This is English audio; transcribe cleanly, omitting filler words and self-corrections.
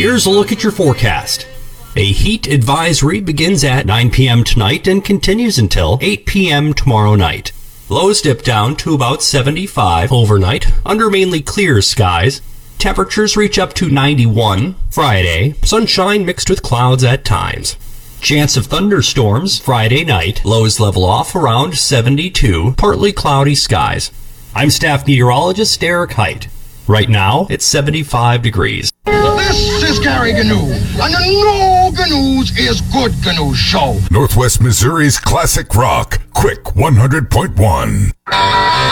Here's a look at your forecast. A heat advisory begins at 9 p.m. tonight and continues until 8 p.m. tomorrow night. Lows dip down to about 75 overnight under mainly clear skies. Temperatures reach up to 91 Friday. Sunshine mixed with clouds at times. Chance of thunderstorms Friday night. Lows level off around 72. Partly cloudy skies. I'm staff meteorologist Derek Height. Right now, it's 75 degrees. This is Gary Gnu, and the No Gnu's is Good Gnu Show. Northwest Missouri's classic rock, Quick 100.1.